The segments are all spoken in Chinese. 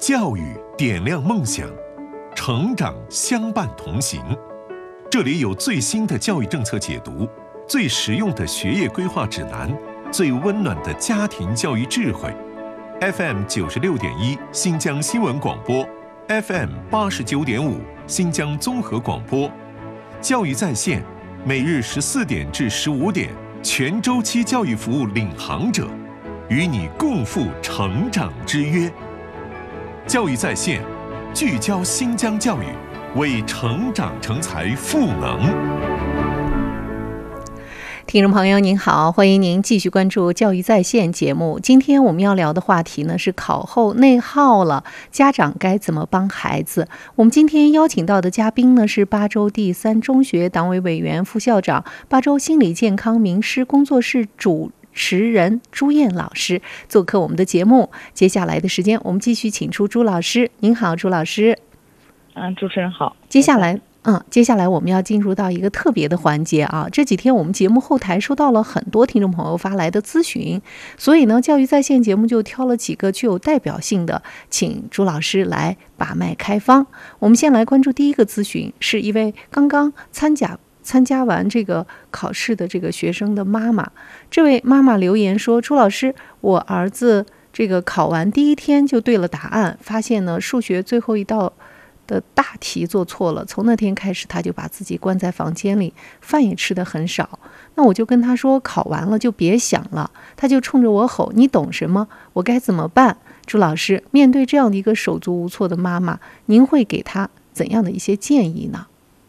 教育点亮梦想，成长相伴同行。这里有最新的教育政策解读，最实用的学业规划指南，最温暖的家庭教育智慧。FM 96.1新疆新闻广播， FM 89.5新疆综合广播。教育在线，每日14点至15点，全周期教育服务领航者，与你共赴成长之约。教育在线，聚焦新疆教育，为成长成才赋能。 听众朋友您好，欢迎您继续关注教育在线节目。今天我们要聊的话题呢是考后内耗了，家长该怎么帮孩子。我们今天邀请到的嘉宾呢是巴州第3中学党委委员、副校长、巴州心理健康名师工作室主持人朱燕老师做客我们的节目。接下来的时间我们继续请出朱老师。您好，朱老师。 主持人好。 接下来我们要进入到一个特别的环节啊！这几天我们节目后台收到了很多听众朋友发来的咨询，所以呢，教育在线节目就挑了几个具有代表性的，请朱老师来把脉开方。我们先来关注第一个咨询，是一位刚刚参加完这个考试的这个学生的妈妈。这位妈妈留言说：朱老师，我儿子这个考完第一天就对了答案，发现呢数学最后一道的大题做错了，从那天开始他就把自己关在房间里，饭也吃得很少。那我就跟他说，考完了就别想了，他就冲着我吼，你懂什么？我该怎么办？朱老师，面对这样的一个手足无措的妈妈，您会给他怎样的一些建议呢？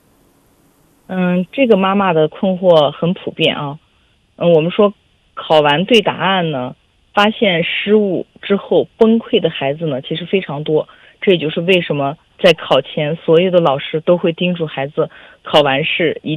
这个妈妈的困惑很普遍啊。我们说考完对答案呢，发现失误之后崩溃的孩子呢其实非常多，这也就是为什么在考前所有的老师都会叮嘱孩子考完试一